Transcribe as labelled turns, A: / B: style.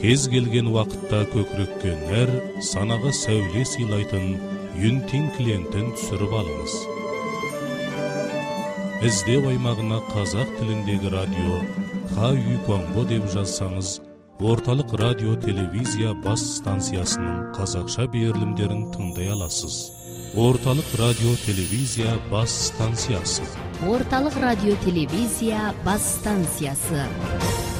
A: кез келген уақытта көкірекке нәр, санаға сәуле сыйлайтын Юнтин клиентін түсіріп алыңыз. Іздеу аймағына қазақ тіліндегі радио Ха-Үй Конго деп жазсаңыз, орталық радио телевизия бас станциясының қазақша берілімдерін тыңдай аласыз. Орталық радио телевизия бас станциясы.
B: Орталық радио телевизия бас станциясы.